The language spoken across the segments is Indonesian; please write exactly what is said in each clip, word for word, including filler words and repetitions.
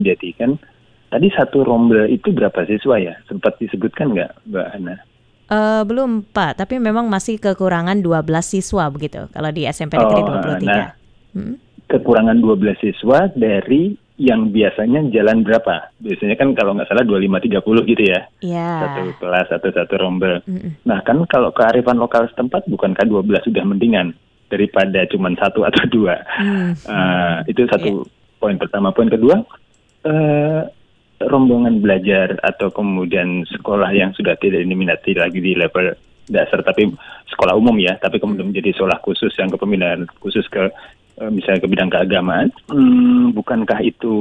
Jadi kan tadi satu rombel itu berapa siswa ya? Sempat disebutkan nggak, Mbak Hana? Uh, belum Pak, tapi memang masih kekurangan dua belas siswa begitu kalau di S M P Negeri Oh, dua puluh tiga. nah Hmm? kekurangan dua belas siswa dari yang biasanya jalan berapa? Biasanya kan kalau nggak salah dua puluh lima tiga puluh gitu ya. Ya. Satu kelas atau satu rombel. Mm-mm. Nah kan kalau kearifan lokal setempat bukankah dua belas sudah mendingan daripada cuma satu atau dua? Hmm. Uh, itu satu Yeah. poin pertama. Poin kedua, uh, rombongan belajar atau kemudian sekolah yang sudah tidak diminati lagi di level dasar tapi sekolah umum ya, tapi kemudian Hmm. menjadi sekolah khusus yang kepemimpinan khusus ke misalnya ke bidang keagamaan, hmm, bukankah itu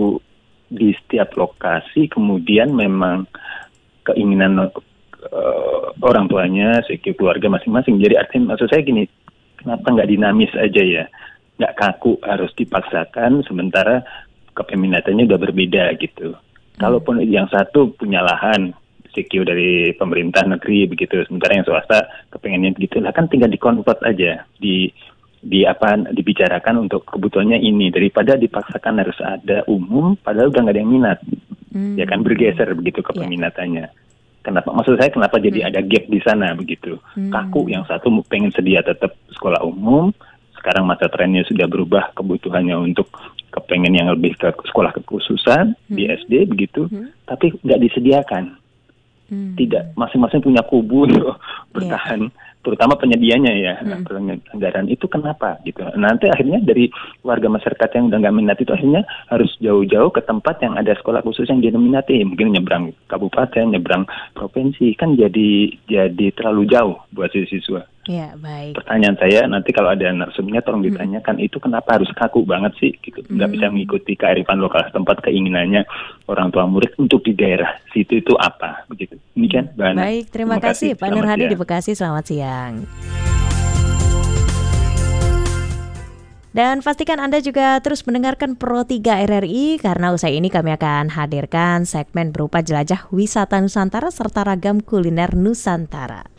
di setiap lokasi kemudian memang keinginan uh, orang tuanya, segi keluarga masing-masing. Jadi artinya maksud saya gini, kenapa nggak dinamis aja ya, nggak kaku harus dipaksakan sementara kepeminatannya udah berbeda gitu. Hmm. Kalaupun yang satu punya lahan secure dari pemerintah negeri begitu, sementara yang swasta kepengennya begitu, lah kan tinggal dikonvert aja, di di apa dibicarakan untuk kebutuhannya ini daripada dipaksakan harus ada umum padahal udah nggak ada yang minat. Hmm. Ya kan bergeser begitu kepeminatannya. Yeah. Kenapa maksud saya kenapa jadi hmm. ada gap di sana begitu? Hmm. Kaku yang satu pengen sedia tetap sekolah umum, sekarang masa trennya sudah berubah kebutuhannya untuk kepengen yang lebih ke sekolah kekhususan hmm. di S D begitu, hmm. tapi nggak disediakan. Hmm. Tidak, masing-masing punya kubu untuk bertahan, yeah. terutama penyedianya ya, hmm. anggaran itu kenapa gitu. Nanti akhirnya dari warga masyarakat yang udah nggak minat itu akhirnya harus jauh-jauh ke tempat yang ada sekolah khusus yang diminati, mungkin nyebrang kabupaten, nyebrang provinsi, kan jadi jadi terlalu jauh buat siswa. Ya, baik. Pertanyaan saya nanti kalau ada narsumnya tolong ditanyakan hmm. itu kenapa harus kaku banget sih gitu, nggak hmm. bisa mengikuti kearifan lokal setempat, keinginannya orang tua murid untuk di daerah situ itu apa begitu. Demikian, Mbak Hana. Baik, terima, terima kasih Pak Nur Hadi di Bekasi. Selamat siang. Dan pastikan Anda juga terus mendengarkan Pro tiga R R I karena usai ini kami akan hadirkan segmen berupa jelajah wisata Nusantara serta ragam kuliner Nusantara.